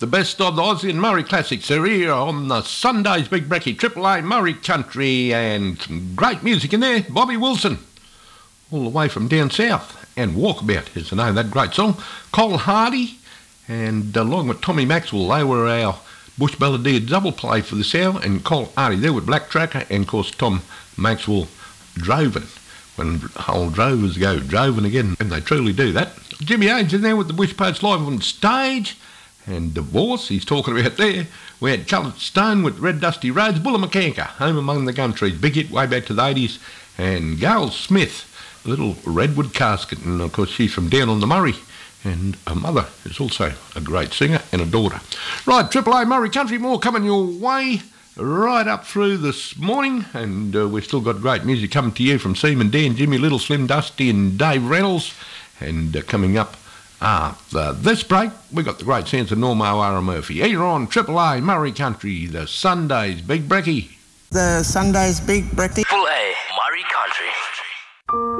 The best of the Aussie and Murray classics are here on the Sunday's Big Brekkie, Triple A Murray Country, and some great music in there. Bobby Wilson, all the way from down south, and Walkabout is the name of that great song. Cole Hardy, and along with Tommy Maxwell, they were our Bush Balladeer double play for this hour, and Cole Hardy there with Black Tracker, and of course Tom Maxwell, Drovin. When whole drovers go droving again, and they truly do that. Jimmy Haynes in there with the Bush Poets live on stage, and Divorce, he's talking about there. We had Coloured Stone with Red Dusty Roads, Bullamakanka, Home Among the Gum Trees, big hit way back to the 80s, and Gail Smith, Little Redwood Casket, and of course she's from down on the Murray, and her mother is also a great singer and a daughter. Right, Triple A Murray Country, more coming your way right up through this morning, and we've still got great music coming to you from Seaman Dan, Jimmy Little, Slim Dusty and Dave Reynolds, and coming up after this break, we got the great sounds of Norma O'Hara Murphy. Here on Triple A Murray Country, the Sunday's Big Brekkie. The Sunday's Big Brekkie. Triple A Murray Country.